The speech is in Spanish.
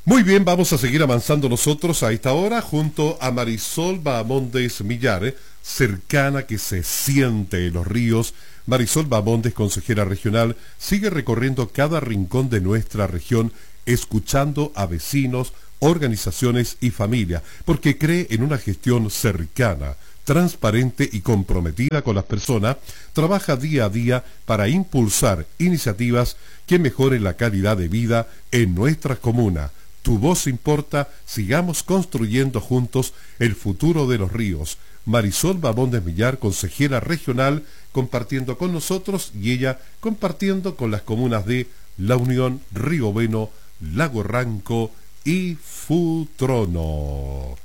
Muy bien, vamos a seguir avanzando nosotros a esta hora junto a Marisol Bahamondes Millar, cercana que se siente en los ríos. Marisol Bahamondes, consejera regional, sigue recorriendo cada rincón de nuestra región, escuchando a vecinos, organizaciones y familia, porque cree en una gestión cercana, transparente y comprometida con las personas. Trabaja día a día para impulsar iniciativas que mejoren la calidad de vida en nuestra comuna. Tu voz importa, sigamos construyendo juntos el futuro de los ríos. Marisol Bahamondes Millar, consejera regional, compartiendo con nosotros y ella compartiendo con las comunas de La Unión, Río Bueno, Lago Ranco y Futrono.